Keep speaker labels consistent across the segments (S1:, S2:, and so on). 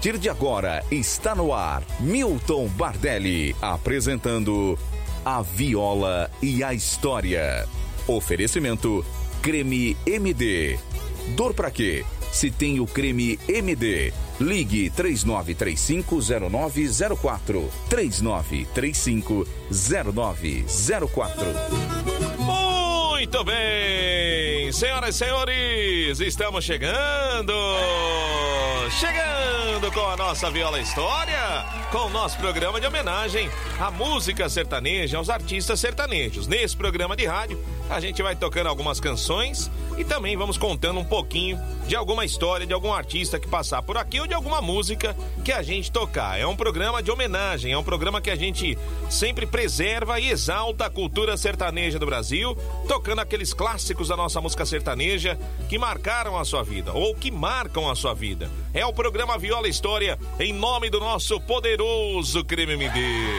S1: partir de agora está no ar Milton Bardelli apresentando A Viola e a História. Oferecimento Creme MD. Dor pra quê? Se tem o Creme MD, ligue 3935-0904. 3935-0904.
S2: Muito bem, senhoras e senhores, estamos chegando com a nossa Viola História, com o nosso programa de homenagem à música sertaneja, aos artistas sertanejos. Nesse programa de rádio, a gente vai tocando algumas canções e também vamos contando um pouquinho de alguma história de algum artista que passar por aqui ou de alguma música que a gente tocar. É um programa de homenagem, é um programa que a gente sempre preserva e exalta a cultura sertaneja do Brasil, tocando aqueles clássicos da nossa música sertaneja que marcaram a sua vida ou que marcam a sua vida. É o programa Viola História em nome do nosso poderoso Creme MD,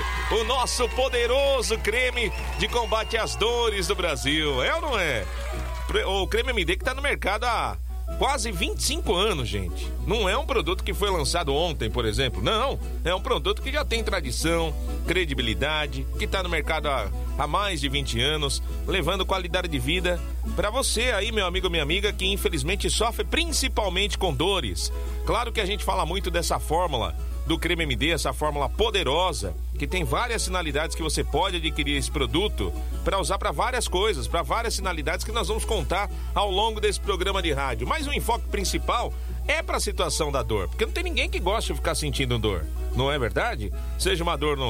S2: o nosso poderoso creme de combate às dores do Brasil. É ou não é? O Creme MD que tá no mercado há quase 25 anos, gente. Não é um produto que foi lançado ontem, por exemplo. Não, é um produto que já tem tradição, credibilidade, que tá no mercado há mais de 20 anos, levando qualidade de vida para você aí, meu amigo, minha amiga, que infelizmente sofre principalmente com dores. Claro que a gente fala muito dessa fórmula do Creme MD, essa fórmula poderosa, que tem várias finalidades que você pode adquirir esse produto para usar para várias coisas, para várias finalidades que nós vamos contar ao longo desse programa de rádio. Mas o enfoque principal é para a situação da dor, porque não tem ninguém que goste de ficar sentindo dor, não é verdade? Seja uma dor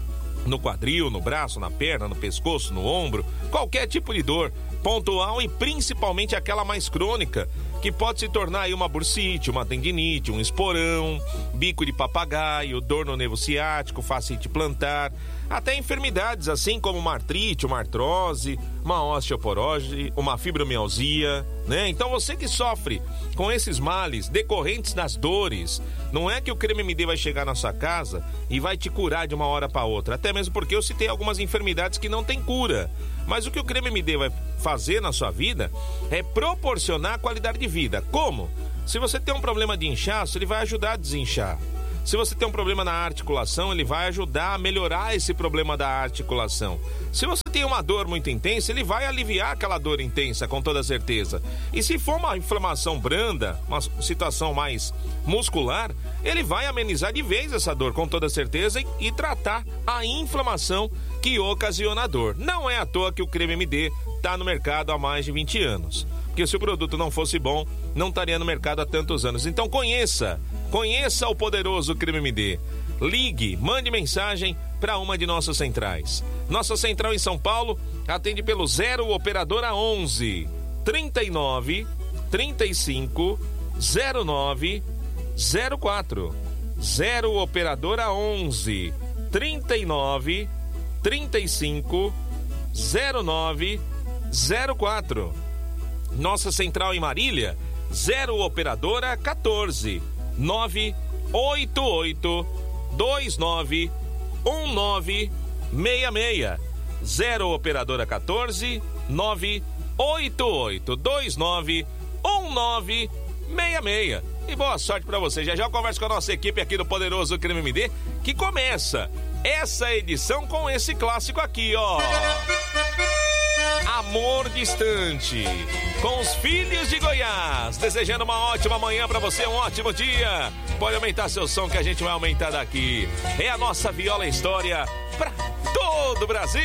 S2: no quadril, no braço, na perna, no pescoço, no ombro, qualquer tipo de dor, pontual e principalmente aquela mais crônica, que pode se tornar aí uma bursite, uma tendinite, um esporão, bico de papagaio, dor no nervo ciático, fascite plantar, até enfermidades assim como uma artrite, uma artrose, uma osteoporose, uma fibromialgia, né? Então você que sofre com esses males decorrentes das dores, não é que o Creme MD vai chegar na sua casa e vai te curar de uma hora para outra, até mesmo porque eu citei algumas enfermidades que não tem cura. Mas o que o Creme MD vai fazer na sua vida é proporcionar qualidade de vida. Como? Se você tem um problema de inchaço, ele vai ajudar a desinchar. Se você tem um problema na articulação, ele vai ajudar a melhorar esse problema da articulação. Se você tem uma dor muito intensa, ele vai aliviar aquela dor intensa, com toda certeza. E se for uma inflamação branda, uma situação mais muscular, ele vai amenizar de vez essa dor, com toda certeza, e tratar a inflamação que ocasiona a dor. Não é à toa que o Creme MD está no mercado há mais de 20 anos. Porque se o produto não fosse bom, não estaria no mercado há tantos anos. Então conheça o poderoso Creme MD. Ligue, mande mensagem para uma de nossas centrais. Nossa central em São Paulo atende pelo 0 operadora 11 39 35 09 04. 0 operadora 11 39 35 09 04. Nossa central em Marília, 0 operadora 14 988 29 1966. 0 operadora 14 988 29 1966. E boa sorte pra você. Já eu converso com a nossa equipe aqui do Poderoso Creme MD, que começa essa edição com esse clássico aqui, ó. Amor Distante, com os Filhos de Goiás, desejando uma ótima manhã pra você, um ótimo dia. Pode aumentar seu som que a gente vai aumentar daqui. É a nossa Viola História pra todo o Brasil.